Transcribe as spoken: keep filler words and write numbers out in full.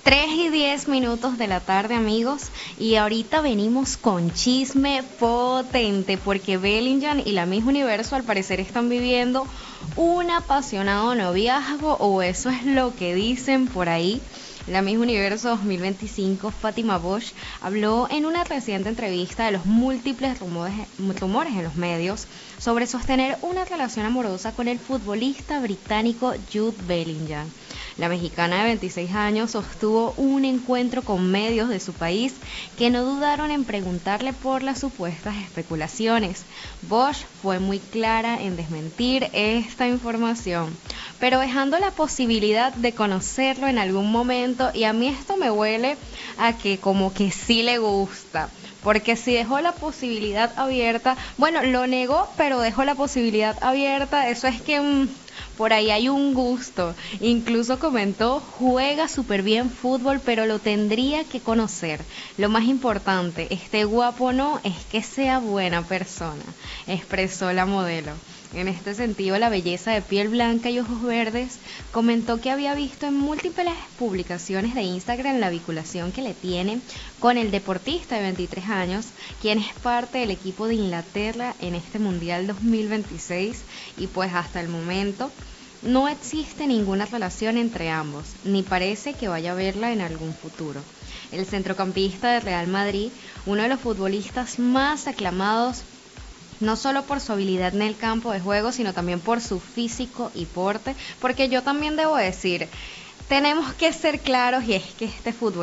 Tres y diez minutos de la tarde, amigos, y ahorita venimos con chisme potente porque Bellingham y la Miss Universo al parecer están viviendo un apasionado noviazgo, o eso es lo que dicen por ahí. La Miss Universo dos mil veinticinco, Fátima Bosch, habló en una reciente entrevista de los múltiples rumores, rumores en los medios sobre sostener una relación amorosa con el futbolista británico Jude Bellingham. La mexicana de veintiséis años sostuvo un encuentro con medios de su país que no dudaron en preguntarle por las supuestas especulaciones. Bosch fue muy clara en desmentir esta información, pero dejando la posibilidad de conocerlo en algún momento, y a mí esto me huele a que como que sí le gusta. Porque si dejó la posibilidad abierta, bueno, lo negó, pero dejó la posibilidad abierta, eso es que mmm, por ahí hay un gusto. Incluso comentó, juega súper bien fútbol, pero lo tendría que conocer. Lo más importante, esté guapo o no, es que sea buena persona, expresó la modelo. En este sentido, la belleza de piel blanca y ojos verdes comentó que había visto en múltiples publicaciones de Instagram la vinculación que le tiene con el deportista de veintitrés años, quien es parte del equipo de Inglaterra en este Mundial dos mil veintiséis, y pues hasta el momento no existe ninguna relación entre ambos, ni parece que vaya a haberla en algún futuro. El centrocampista de Real Madrid, uno de los futbolistas más aclamados no solo por su habilidad en el campo de juego, sino también por su físico y porte, porque yo también debo decir, tenemos que ser claros, y es que este fútbol